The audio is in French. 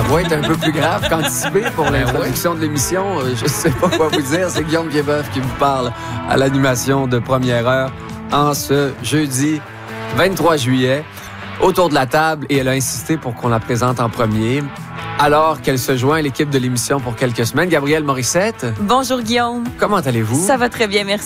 voix est un peu plus grave qu'anticipé pour l'introduction de l'émission. Je ne sais pas quoi vous dire. C'est Guillaume Québeuf qui vous parle à l'animation de Première Heure en ce jeudi 23 juillet. Autour de la table, et elle a insisté pour qu'on la présente en premier. Alors qu'elle se joint à l'équipe de l'émission pour quelques semaines, Gabrielle Morissette. Bonjour Guillaume. Comment allez-vous? Ça va très bien, merci.